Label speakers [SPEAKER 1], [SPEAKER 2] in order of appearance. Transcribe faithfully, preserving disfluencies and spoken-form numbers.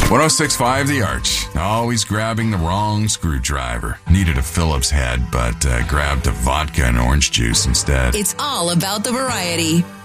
[SPEAKER 1] one oh six point five The Arch. Always grabbing the wrong screwdriver. Needed a Phillips head, but uh, grabbed a vodka and orange juice instead.
[SPEAKER 2] It's all about the variety.